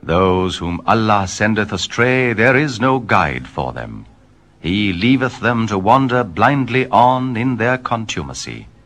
Those whom Allah sendeth astray, there is no guide for them. He leaveth them to wander blindly on in their contumacy.